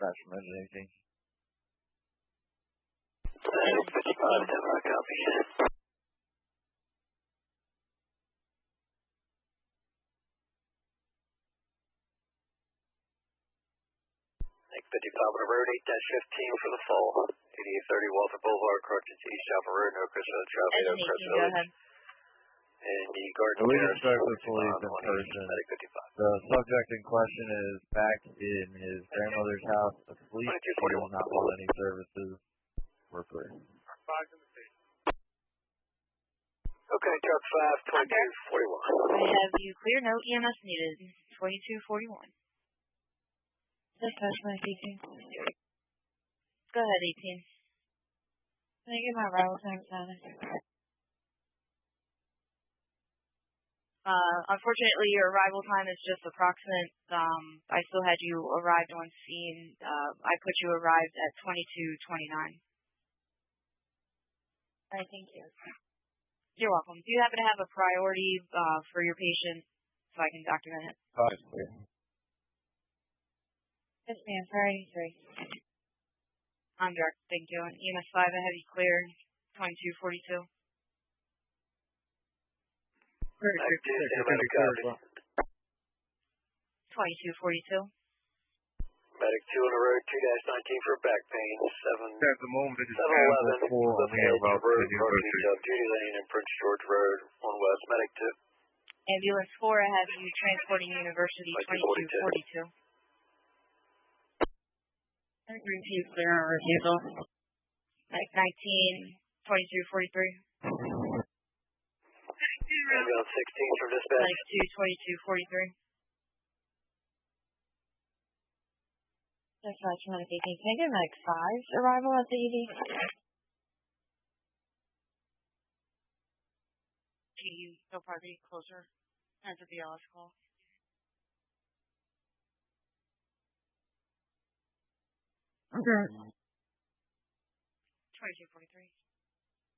dispatch from anything. 55, 10, copy. Make 55 on the road, 8-15 for the fall. 8830 Walter Boulevard, Carthage East Java Road, no Crystal traffic, no Crystal Village. And the Garden Terrace, police in person. The subject in question is back in his grandmother's house asleep. He will not want any services. We're clear. Okay, truck 5, 2241. I have you clear, no EMS needed. 2241. Dispatch my 18. Go ahead, 18. Can I get my arrival time, Santa? Unfortunately, your arrival time is just approximate. I still had you arrived on scene. I put you arrived at 22:29. All right, thank you. You're welcome. Do you happen to have a priority for your patient so I can document it? Yes, ma'am. Priority 3. I'm direct. Thank you. And EMS 5, I have you clear. 2242. 2242. Medic 2 on the road, 2-19 for back pain, 7. At the moment, it is 711 4 on the air route to the University of Judy Lane and Prince George Road, 1 West. Medic 2. Ambulance 4, I have you transporting University 2242. Repeat clear on refusal. Medic 19, 2243. Ambulance 16 from dispatch. Medic 2, 2243. Dispatch medic 18. Can I get medic 5's arrival at the ED? They'll probably be closer as a BLS call. 2243.